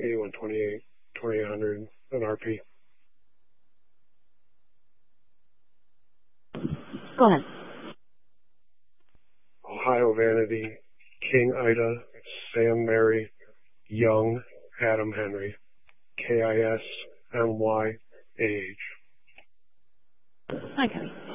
8128, 2800, an RP. Go ahead. Ohio Vanity, King Ida, Sam Mary, Young, Adam Henry, KISMYAH. Hi, Kelly.